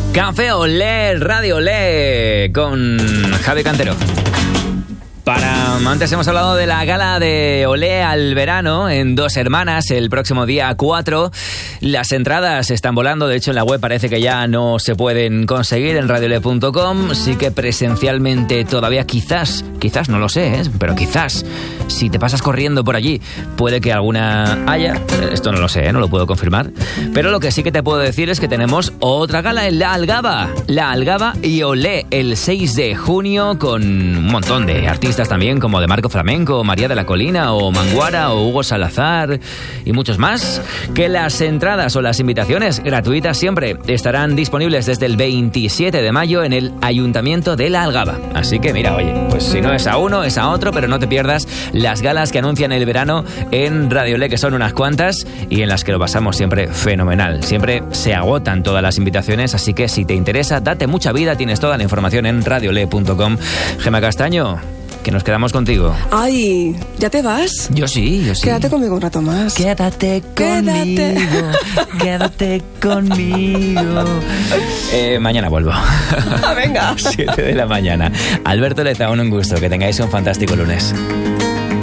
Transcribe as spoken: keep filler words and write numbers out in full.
Café Olé, Radio Olé, con Javi Cantero. Para, antes hemos hablado de la gala de Olé al verano en Dos Hermanas el próximo día cuatro. Las entradas están volando, de hecho en la web parece que ya no se pueden conseguir en radiolé punto com. Sí que presencialmente todavía quizás, quizás no lo sé, ¿eh? pero quizás si te pasas corriendo por allí puede que alguna haya. Esto no lo sé, ¿eh? no lo puedo confirmar. Pero lo que sí que te puedo decir es que tenemos otra gala en La Algaba. La Algaba y Olé el seis de junio con un montón de artistas también, como de Marco Flamenco, María de la Colina o Manguara o Hugo Salazar y muchos más. Que las entradas o las invitaciones gratuitas siempre estarán disponibles desde el veintisiete de mayo en el Ayuntamiento de La Algaba. Así que mira, oye, pues si no es a uno, es a otro, pero no te pierdas las galas que anuncian el verano en Radio Olé, que son unas cuantas y en las que lo pasamos siempre fenomenal. Siempre se agotan todas las invitaciones, así que si te interesa, date mucha vida, tienes toda la información en radiolé punto com. Gemma Castaño, que nos quedamos contigo. Ay, ¿ya te vas? Yo sí, yo sí. Quédate conmigo un rato más. Quédate conmigo. Quédate, quédate conmigo. Eh, mañana vuelvo. Venga. siete de la mañana. Alberto Lezaun, un gusto. Que tengáis un fantástico lunes.